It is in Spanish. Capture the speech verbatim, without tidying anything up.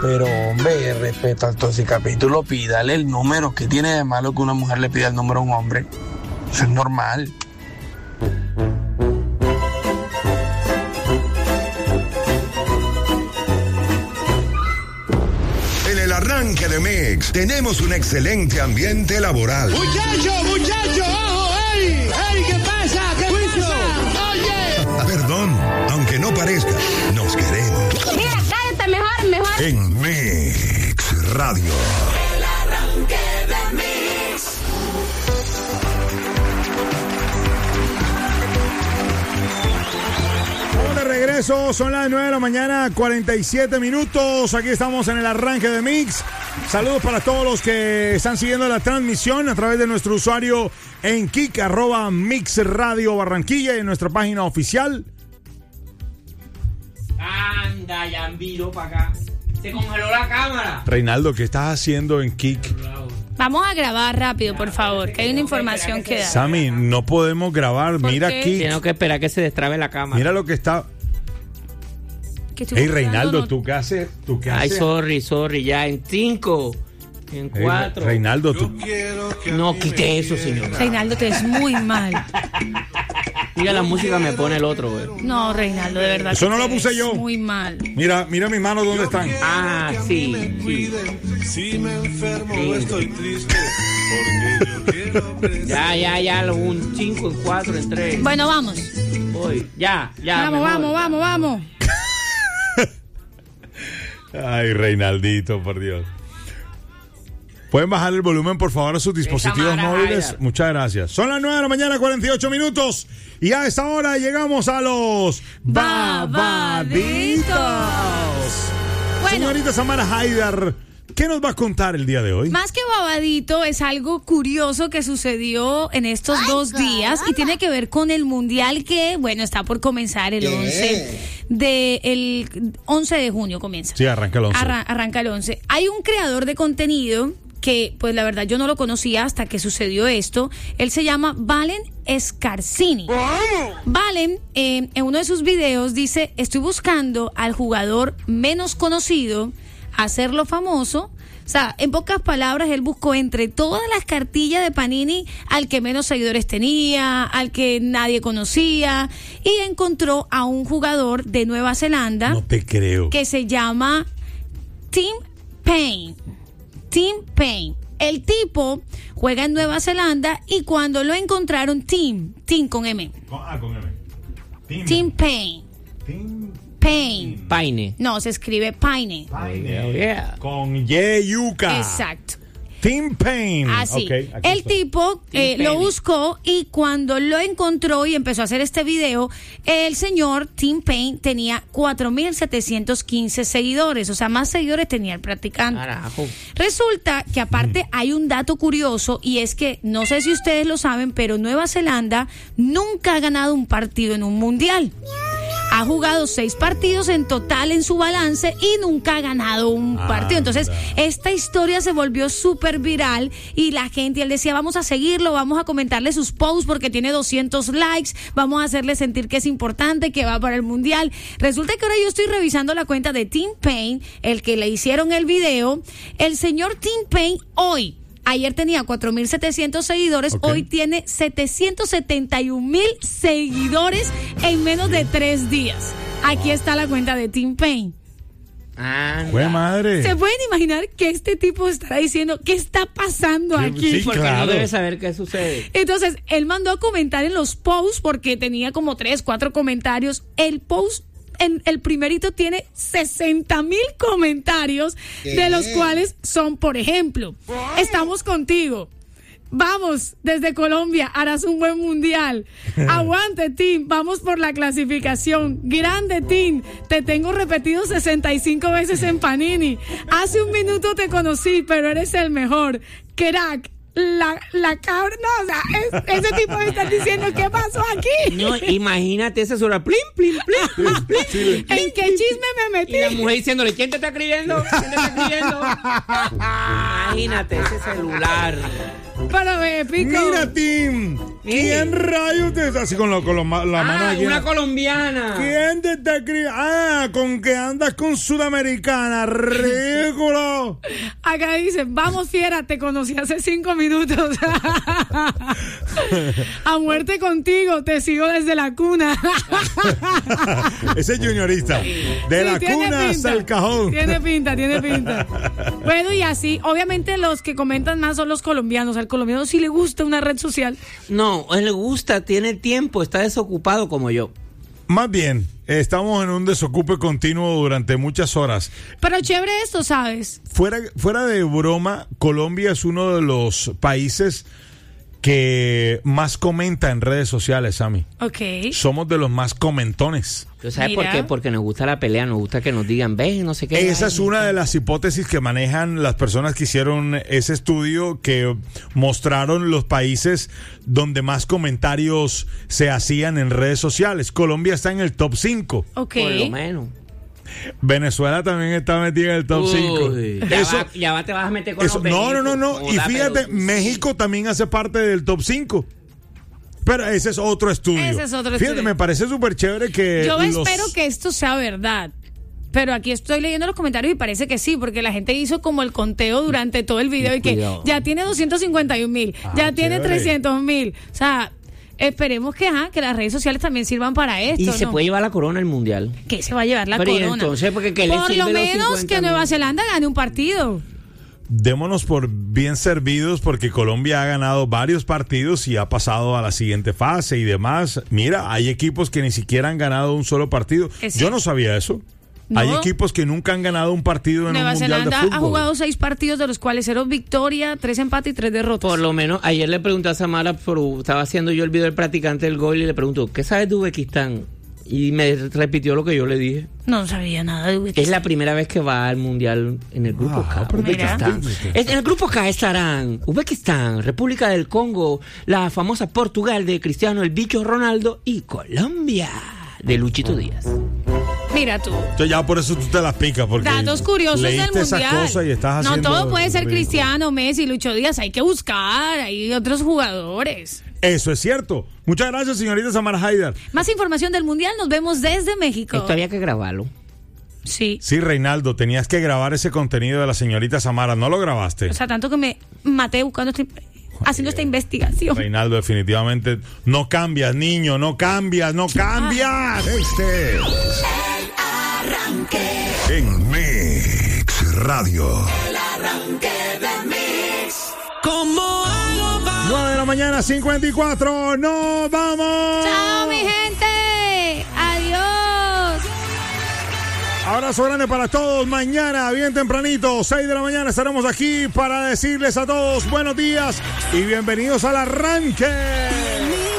Pero, hombre, respecto al toxicapítulo, pídale el número. ¿Qué tiene de malo que una mujer le pida el número a un hombre? Eso es normal. En el arranque de Mix tenemos un excelente ambiente laboral. ¡Muchacho, muchacho! ¡Ojo! ¡Ey! ¡Ey! ¿Qué pasa? ¿Qué pasa? ¡Oye! Perdón, aunque no parezca, nos queremos. Mira, cállate mejor, mejor. En Mix Radio. El arranque de Mix. De regreso, son las nueve de la mañana, cuarenta y siete minutos. Aquí estamos en el arranque de Mix. Saludos para todos los que están siguiendo la transmisión a través de nuestro usuario en Kik, arroba Mix Radio Barranquilla, y en nuestra página oficial. Anda, ya envío para acá. Se congeló la cámara. Reinaldo, ¿qué estás haciendo en Kik? Vamos a grabar rápido, por favor, que hay una información que dar. Sammy, no podemos grabar. Mira Kik. Tengo que esperar que se destrabe la cámara. Mira lo que está. Hey, Reinaldo, no... ¿tú qué haces? ¿Tú qué Ay, haces? sorry, sorry, ya en cinco, en Hey, cuatro. Reinaldo, tú. No, quite eso, señor. Reinaldo, te ves muy mal. Mira, la música me pone el otro, güey. No, Reinaldo, de verdad. Eso no te lo puse ves yo. Muy mal. Mira, mira mis manos, ¿dónde están? Ah, sí, sí. Si me enfermo sí. Estoy triste porque yo quiero Ya, ya, ya, un cinco, en cuatro, en tres. Bueno, vamos. Voy, ya, ya. Vamos, mejor. vamos, vamos, vamos. Ay, Reinaldito, por Dios. ¿Pueden bajar el volumen, por favor, a sus dispositivos móviles? Haida. Muchas gracias. Son las nueve de la mañana, cuarenta y ocho minutos. Y a esta hora llegamos a los babaditos. Bueno. Señorita Samara Haidar, ¿qué nos va a contar el día de hoy? Más que babadito, es algo curioso que sucedió en estos Ay, dos caramba. días y tiene que ver con el mundial que, bueno, está por comenzar el once de el once de junio comienza. Sí, arranca el once. Arra- arranca el once. Hay un creador de contenido que, pues la verdad, yo no lo conocía hasta que sucedió esto. Él se llama Valen Scarsini. Valen, eh, en uno de sus videos dice: estoy buscando al jugador menos conocido, hacerlo famoso. O sea, en pocas palabras, él buscó entre todas las cartillas de Panini al que menos seguidores tenía, al que nadie conocía, y encontró a un jugador de Nueva Zelanda. No te creo. Que se llama Tim Paine. Tim Paine. El tipo juega en Nueva Zelanda y cuando lo encontraron, Tim, Tim con M. Ah, con M. Tim, Tim Paine. Tim Paine. Paine. No, se escribe Paine. Paine. Oh, yeah. Con Y yuca. Exacto. Tim Paine. Así. Okay, el está. tipo eh, lo buscó y cuando lo encontró y empezó a hacer este video, el señor Tim Paine tenía cuatro mil setecientos quince seguidores. O sea, más seguidores tenía el practicante. Carajo. Resulta que aparte mm. hay un dato curioso y es que, no sé si ustedes lo saben, pero Nueva Zelanda nunca ha ganado un partido en un mundial. Ha jugado seis partidos en total en su balance y nunca ha ganado un ah, partido. Entonces, verdad. esta historia se volvió súper viral y la gente, él decía, vamos a seguirlo, vamos a comentarle sus posts porque tiene doscientos likes, vamos a hacerle sentir que es importante, que va para el mundial. Resulta que ahora yo estoy revisando la cuenta de Tim Paine, el que le hicieron el video. El señor Tim Paine hoy, ayer tenía cuatro mil setecientos seguidores, okay. Hoy tiene setecientos setenta y un mil seguidores en menos de tres días. Aquí está la cuenta de Tim Paine. ¡Fue madre! ¿Se pueden imaginar que este tipo estará diciendo qué está pasando aquí? Sí, porque claro. No debe saber qué sucede. Entonces, él mandó a comentar en los posts porque tenía como tres, cuatro comentarios. El post En el primerito tiene sesenta mil comentarios, ¿Qué? de los cuales son, por ejemplo, estamos contigo. Vamos, desde Colombia, harás un buen mundial. Aguante, Tim, vamos por la clasificación. Grande, Tim, te tengo repetido sesenta y cinco veces en Panini. Hace un minuto te conocí, pero eres el mejor. Crack. La, la cabra, no, o sea, es, ese tipo me está diciendo ¿qué pasó aquí? No, imagínate esa sola, plim, plim, plim, plim, plim, plim. ¿En qué chisme me metí? Y la mujer diciéndole, ¿quién te está escribiendo? ¿Quién te está escribiendo? Imagínate ese celular. Pero me pico. Mira, Tim, ¿Quién rayos te está así con, lo, con lo, la Ah, mano aquí? una colombiana. ¿Quién te está escribiendo? Ah, con que andas con Sudamericana, ridículo. Acá dicen, vamos fiera, te conocí hace cinco minutos. A muerte contigo, te sigo desde la cuna. Ese es juniorista. De Sí, la tiene cuna pinta, hasta el cajón. Tiene pinta, tiene pinta. Bueno, y así, obviamente los que comentan más son los colombianos. Al colombiano sí le gusta una red social. No, él le gusta, tiene tiempo, está desocupado como yo. Más bien, estamos en un desocupe continuo durante muchas horas. Pero chévere esto, ¿sabes? Fuera, fuera de broma, Colombia es uno de los países que más comenta en redes sociales, Sammy. Ok. Somos de los más comentones. ¿Tú sabes Mira. por qué? Porque nos gusta la pelea, nos gusta que nos digan, ves, no sé qué. Esa es una de las hipótesis que manejan las personas que hicieron ese estudio, que mostraron los países donde más comentarios se hacían en redes sociales. Colombia está en el top cinco. Ok. Por lo menos. Venezuela también está metida en el top cinco. Uy, ya, Eso, va, ya va, te vas a meter con eso- los no, no, no, no. Benito. Y Joda, fíjate, pero- México también hace parte del top cinco. Pero ese es otro estudio. Ese es otro Fíjate, estudio. me parece súper chévere que Yo los- espero que esto sea verdad. Pero aquí estoy leyendo los comentarios y parece que sí, porque la gente hizo como el conteo durante todo el video y que Cuidado. ya tiene doscientos cincuenta y un mil, Ah, ya tiene chévere. trescientos mil. O sea, esperemos que, ajá, que las redes sociales también sirvan para esto. Y se ¿no? puede llevar la corona al mundial. Que se va a llevar la Pero, ¿y corona. entonces, porque qué le Por sirve lo los menos cincuenta que Nueva mil? Zelanda gane un partido. Démonos por bien servidos porque Colombia ha ganado varios partidos y ha pasado a la siguiente fase y demás. Mira, hay equipos que ni siquiera han ganado un solo partido. Es Yo cierto. no sabía eso. No. Hay equipos que nunca han ganado un partido en Nueva un mundial Zelanda de fútbol. ha jugado seis partidos, de los cuales cero victoria, tres empates y tres derrotas. Por lo menos, ayer le pregunté a Samara, por, estaba haciendo yo el video del practicante del gol y le pregunto, ¿qué sabes de Uzbekistán? Y me repitió lo que yo le dije. No sabía nada de Es Uzbekistán. la primera vez que va al mundial en el grupo Ah, K. pero Uzbekistán. mira. Es- En el grupo K estarán Uzbekistán, República del Congo, la famosa Portugal de Cristiano el Bicho Ronaldo y Colombia de Luchito Díaz. Mira tú. Entonces ya por eso tú te las picas porque Datos curiosos del leíste esas mundial. cosas y estás no haciendo todo puede ser ridículo. Cristiano, Messi, Lucho Díaz. Hay que buscar, hay otros jugadores. Eso es cierto. Muchas gracias, señorita Samara Haidar. Más información del mundial, nos vemos desde México. Esto había que grabarlo. Sí. Sí, Reinaldo, tenías que grabar ese contenido de la señorita Samara. ¿No lo grabaste? O sea, tanto que me maté buscando, este- haciendo esta investigación. Reinaldo, definitivamente no cambias, niño, no cambias, no cambias. Este es en Mix Radio. nueve de la mañana, cincuenta y cuatro. ¡Nos vamos! ¡Chao, mi gente! ¡Adiós! Abrazo grande para todos. Mañana, bien tempranito, seis de la mañana, estaremos aquí para decirles a todos buenos días y bienvenidos al arranque.